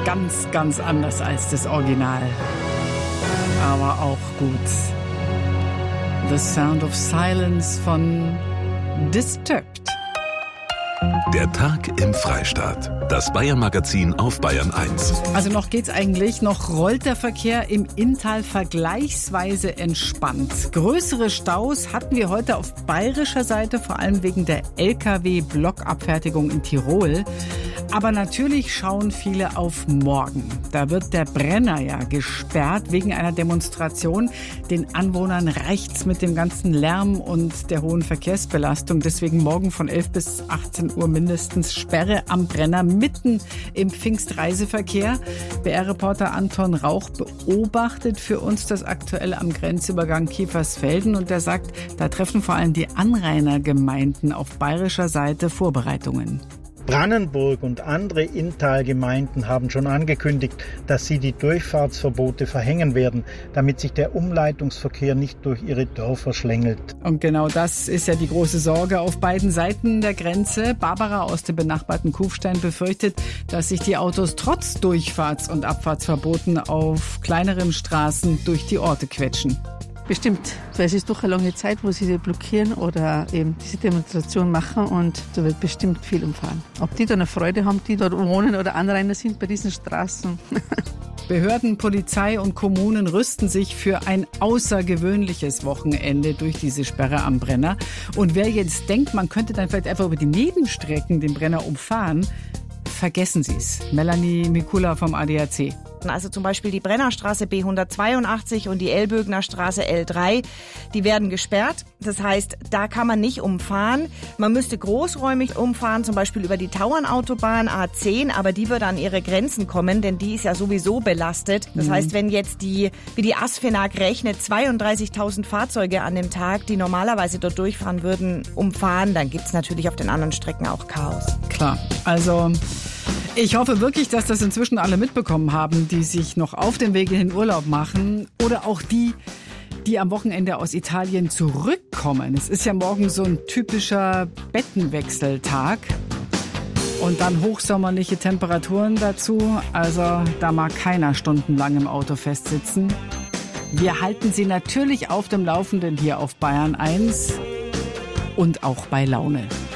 ganz, ganz anders als das Original. Aber auch gut. The Sound of Silence von Disturbed. Der Tag im Freistaat. Das Bayern-Magazin auf Bayern 1. Also noch geht's eigentlich. Noch rollt der Verkehr im Inntal vergleichsweise entspannt. Größere Staus hatten wir heute auf bayerischer Seite, vor allem wegen der Lkw-Blockabfertigung in Tirol. Aber natürlich schauen viele auf morgen. Da wird der Brenner ja gesperrt wegen einer Demonstration. Den Anwohnern reicht's mit dem ganzen Lärm und der hohen Verkehrsbelastung. Deswegen morgen von 11 bis 18 Uhr mindestens Sperre am Brenner mitten im Pfingstreiseverkehr. BR-Reporter Anton Rauch beobachtet für uns das aktuell am Grenzübergang Kiefersfelden und der sagt, da treffen vor allem die Anrainergemeinden auf bayerischer Seite Vorbereitungen. Brannenburg und andere Inntalgemeinden haben schon angekündigt, dass sie die Durchfahrtsverbote verhängen werden, damit sich der Umleitungsverkehr nicht durch ihre Dörfer schlängelt. Und genau das ist ja die große Sorge auf beiden Seiten der Grenze. Barbara aus dem benachbarten Kufstein befürchtet, dass sich die Autos trotz Durchfahrts- und Abfahrtsverboten auf kleineren Straßen durch die Orte quetschen. Bestimmt, weil es ist doch eine lange Zeit, wo sie blockieren oder eben diese Demonstration machen und da wird bestimmt viel umfahren. Ob die da eine Freude haben, die dort wohnen oder Anrainer sind bei diesen Straßen. Behörden, Polizei und Kommunen rüsten sich für ein außergewöhnliches Wochenende durch diese Sperre am Brenner. Und wer jetzt denkt, man könnte dann vielleicht einfach über die Nebenstrecken den Brenner umfahren, vergessen Sie es. Melanie Mikula vom ADAC. Also zum Beispiel die Brennerstraße B182 und die Elbögner Straße L3, die werden gesperrt. Das heißt, da kann man nicht umfahren. Man müsste großräumig umfahren, zum Beispiel über die Tauernautobahn A10, aber die wird an ihre Grenzen kommen, denn die ist ja sowieso belastet. Das heißt, wenn jetzt wie die ASFINAG rechnet, 32.000 Fahrzeuge an dem Tag, die normalerweise dort durchfahren würden, umfahren, dann gibt's natürlich auf den anderen Strecken auch Chaos. Klar, also ich hoffe wirklich, dass das inzwischen alle mitbekommen haben, die sich noch auf dem Weg in den Urlaub machen oder auch die am Wochenende aus Italien zurückkommen. Es ist ja morgen so ein typischer Bettenwechseltag und dann hochsommerliche Temperaturen dazu. Also da mag keiner stundenlang im Auto festsitzen. Wir halten Sie natürlich auf dem Laufenden hier auf Bayern 1 und auch bei Laune.